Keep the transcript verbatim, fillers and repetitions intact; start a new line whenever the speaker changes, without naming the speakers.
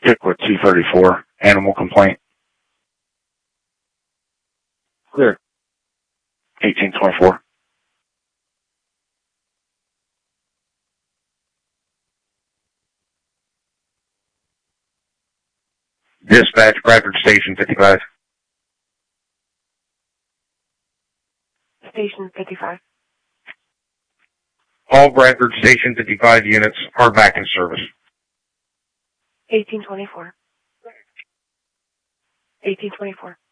Stick with two thirty-four, animal complaint.
Clear.
eighteen twenty-four. Dispatch, Bradford Station fifty-five.
Station fifty-five.
All Bradford Station fifty-five units are back in service.
eighteen twenty-four. eighteen twenty-four.